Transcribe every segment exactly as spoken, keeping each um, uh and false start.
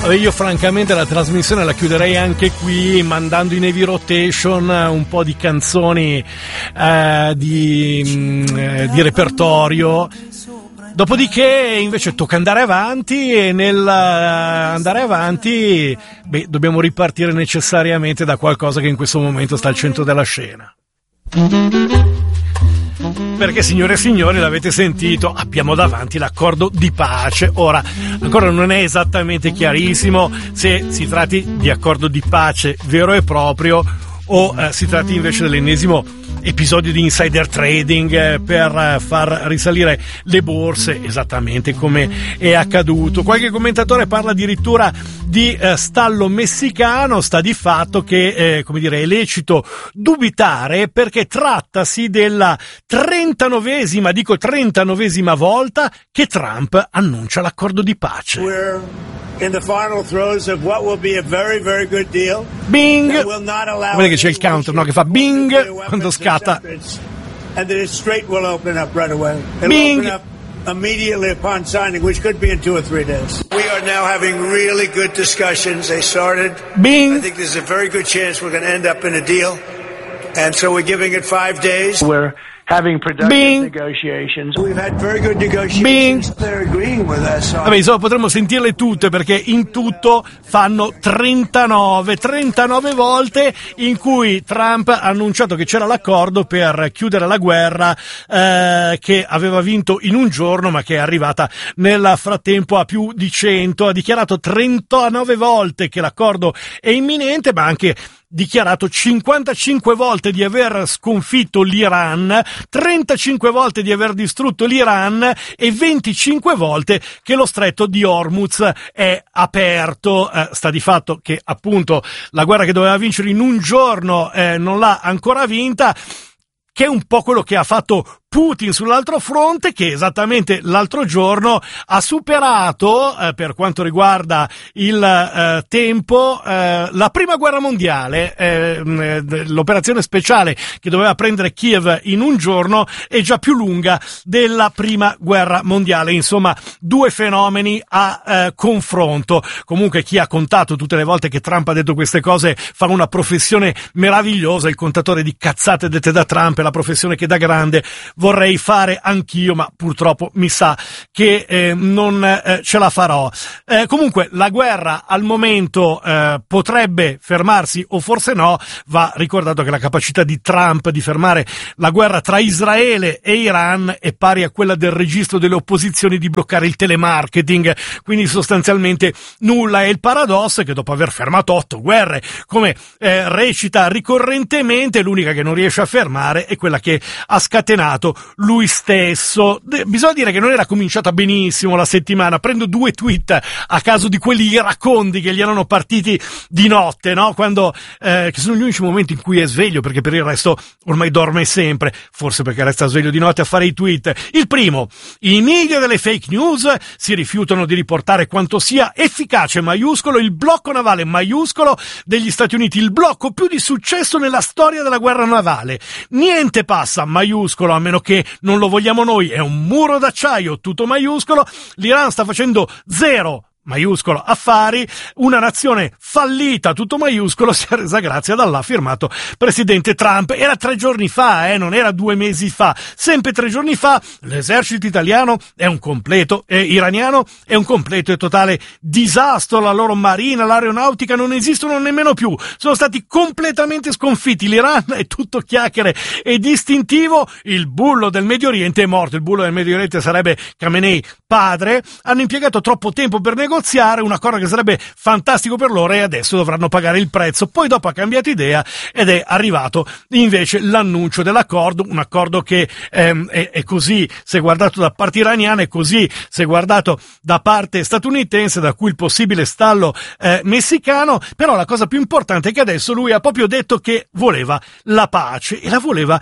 Io francamente la trasmissione la chiuderei anche qui mandando in heavy rotation un po' di canzoni eh, di, eh, di repertorio. Dopodiché invece tocca andare avanti e nel uh, andare avanti beh, dobbiamo ripartire necessariamente da qualcosa che in questo momento sta al centro della scena. Perché, signore e signori, l'avete sentito, abbiamo davanti l'accordo di pace. Ora, ancora non è esattamente chiarissimo se si tratti di accordo di pace vero e proprio o eh, si tratti invece dell'ennesimo episodio di insider trading eh, per eh, far risalire le borse, esattamente come è accaduto. Qualche commentatore parla addirittura di eh, stallo messicano. Sta di fatto che eh, come dire, è lecito dubitare, perché trattasi della trentanovesima, dico trentanovesima volta che Trump annuncia l'accordo di pace. We're in the final throes of what will be a very very good deal. Bing! Guarda che c'è il counter, no, che fa bing quando scatta. And the strait will open up right away. It'll Bing! open up immediately upon signing, which could be in two or three days. We are now having really good discussions. They started. Bing! I think there's a very good chance we're going to end up in a deal. And so we're giving it five days. We're having productive Bing. negotiations. We've had very good negotiations. Bing. They're agreeing with us. On... Vabbè, insomma, potremmo sentirle tutte, perché in tutto fanno trentanove volte in cui Trump ha annunciato che c'era l'accordo per chiudere la guerra eh, che aveva vinto in un giorno, ma che è arrivata nel frattempo a più di cento. Ha dichiarato trentanove volte che l'accordo è imminente, ma anche dichiarato cinquantacinque volte di aver sconfitto l'Iran, trentacinque volte di aver distrutto l'Iran e venticinque volte che lo stretto di Hormuz è aperto. Eh, sta di fatto che appunto la guerra che doveva vincere in un giorno eh, non l'ha ancora vinta, che è un po' quello che ha fatto Putin sull'altro fronte, che esattamente l'altro giorno ha superato, eh, per quanto riguarda il eh, tempo, eh, la prima guerra mondiale. Eh, l'operazione speciale che doveva prendere Kiev in un giorno è già più lunga della prima guerra mondiale. Insomma, due fenomeni a eh, confronto. Comunque, chi ha contato tutte le volte che Trump ha detto queste cose fa una professione meravigliosa. Il contatore di cazzate dette da Trump è la professione che da grande vorrei fare anch'io, ma purtroppo mi sa che eh, non eh, ce la farò. Eh, comunque la guerra al momento eh, potrebbe fermarsi o forse no. Va ricordato che la capacità di Trump di fermare la guerra tra Israele e Iran è pari a quella del registro delle opposizioni di bloccare il telemarketing, quindi sostanzialmente nulla. È il paradosso che dopo aver fermato otto guerre, come eh, recita ricorrentemente, l'unica che non riesce a fermare è quella che ha scatenato lui stesso. De- bisogna dire che non era cominciata benissimo la settimana. Prendo due tweet a caso di quelli iracondi che gli erano partiti di notte, no? Quando eh, che sono gli unici momenti in cui è sveglio, perché per il resto ormai dorme sempre, forse perché resta sveglio di notte a fare i tweet. Il primo: i media delle fake news si rifiutano di riportare quanto sia efficace maiuscolo il blocco navale maiuscolo degli Stati Uniti, il blocco più di successo nella storia della guerra navale. Niente passa maiuscolo, a meno che non lo vogliamo noi, è un muro d'acciaio tutto maiuscolo. L'Iran sta facendo zero maiuscolo affari, una nazione fallita tutto maiuscolo si è resa grazie ad Allah, firmato presidente Trump. Era tre giorni fa, eh, non era due mesi fa, sempre tre giorni fa. L'esercito italiano è un completo, eh, iraniano è un completo e totale disastro. La loro marina, l'aeronautica non esistono nemmeno più, sono stati completamente sconfitti. L'Iran è tutto chiacchiere e distintivo. Il bullo del Medio Oriente è morto. Il bullo del Medio Oriente sarebbe Khamenei padre. Hanno impiegato troppo tempo per negoziare un accordo che sarebbe fantastico per loro e adesso dovranno pagare il prezzo. Poi dopo ha cambiato idea ed è arrivato invece l'annuncio dell'accordo, un accordo che ehm, è, è così se guardato da parte iraniana e così se guardato da parte statunitense, da cui il possibile stallo eh, messicano. Però la cosa più importante è che adesso lui ha proprio detto che voleva la pace e la voleva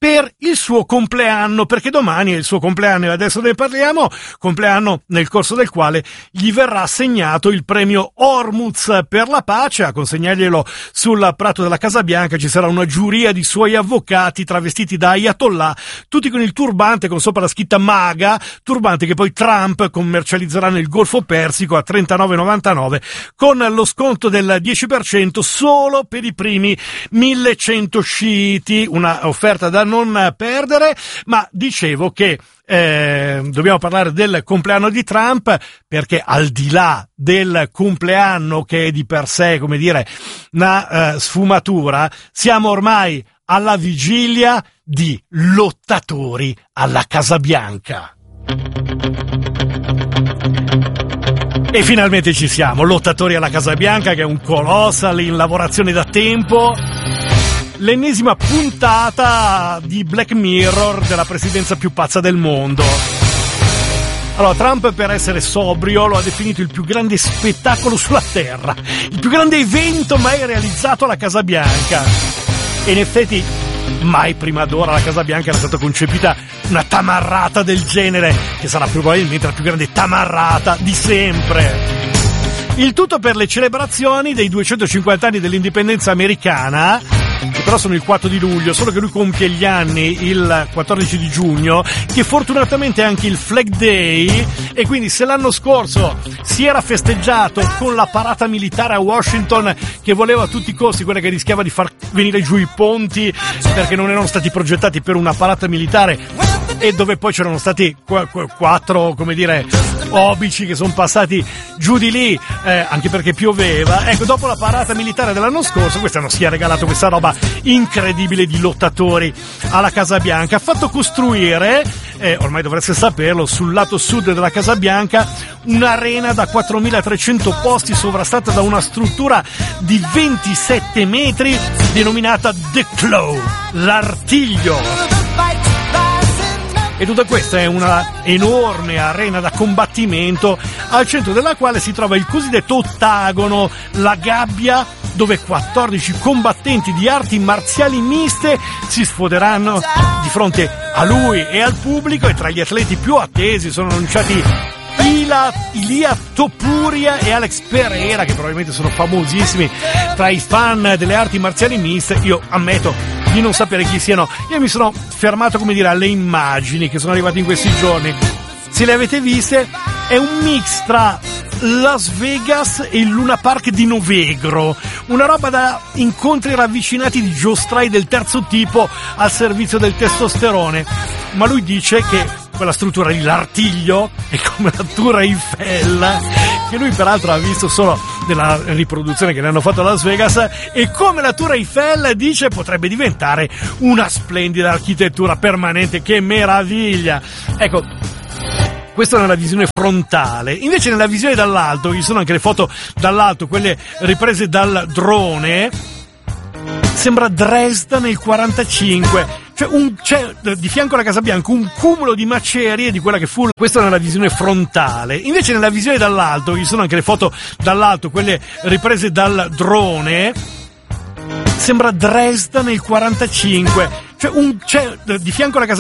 per il suo compleanno, perché domani è il suo compleanno e adesso ne parliamo, compleanno nel corso del quale gli verrà assegnato il premio Hormuz per la pace. A consegnarglielo sul prato della Casa Bianca ci sarà una giuria di suoi avvocati travestiti da ayatollah, tutti con il turbante con sopra la scritta MAGA, turbante che poi Trump commercializzerà nel Golfo Persico a trentanove virgola novantanove con lo sconto del dieci per cento solo per i primi millecento sciiti, una offerta da non perdere. Ma dicevo che eh, dobbiamo parlare del compleanno di Trump, perché al di là del compleanno, che è di per sé, come dire, una eh, sfumatura, siamo ormai alla vigilia di lottatori alla Casa Bianca. E finalmente ci siamo, lottatori alla Casa Bianca, che è un colossal in lavorazione da tempo. L'ennesima puntata di Black Mirror della presidenza più pazza del mondo. Allora, Trump, per essere sobrio, lo ha definito il più grande spettacolo sulla Terra, il più grande evento mai realizzato alla Casa Bianca. E in effetti mai prima d'ora alla Casa Bianca era stata concepita una tamarrata del genere, che sarà probabilmente la più grande tamarrata di sempre. Il tutto per le celebrazioni dei duecentocinquanta anni dell'indipendenza americana, che però sono il quattro di luglio, solo che lui compie gli anni il quattordici di giugno, che fortunatamente è anche il Flag Day, e quindi se l'anno scorso si era festeggiato con la parata militare a Washington, che voleva a tutti i costi, quella che rischiava di far venire giù i ponti perché non erano stati progettati per una parata militare, e dove poi c'erano stati qu- qu- quattro, come dire, obici che sono passati giù di lì, eh, anche perché pioveva. Ecco, dopo la parata militare dell'anno scorso, quest'anno si è regalato questa roba incredibile di lottatori alla Casa Bianca. Ha fatto costruire, eh, ormai dovreste saperlo, sul lato sud della Casa Bianca un'arena da quattromilatrecento posti, sovrastata da una struttura di ventisette metri denominata The Claw, l'artiglio. E tutta questa è una enorme arena da combattimento, al centro della quale si trova il cosiddetto ottagono, la gabbia dove quattordici combattenti di arti marziali miste si sfoderanno di fronte a lui e al pubblico. E tra gli atleti più attesi sono annunciati Ila, Ilia Topuria e Alex Pereira, che probabilmente sono famosissimi tra i fan delle arti marziali miste. Io ammetto di non sapere chi siano. Io mi sono fermato, come dire, alle immagini che sono arrivate in questi giorni. Se le avete viste, è un mix tra Las Vegas e il Luna Park di Novegro, una roba da incontri ravvicinati di giostrai del terzo tipo al servizio del testosterone. Ma lui dice che quella struttura lì, l'artiglio, è come la Tour Eiffel, che lui peraltro ha visto solo della riproduzione che ne hanno fatto a Las Vegas, e come la Tour Eiffel, dice, potrebbe diventare una splendida architettura permanente. Che meraviglia! Ecco, questa è nella visione frontale. Invece nella visione dall'alto, ci sono anche le foto dall'alto, quelle riprese dal drone, sembra Dresda nel quarantacinque. Cioè un, c'è di fianco alla Casa Bianca un cumulo di macerie di quella che fu. Questa è nella visione frontale. Invece nella visione dall'alto, ci sono anche le foto dall'alto, quelle riprese dal drone, sembra Dresda nel quarantacinque. Cioè un, c'è di fianco alla Casa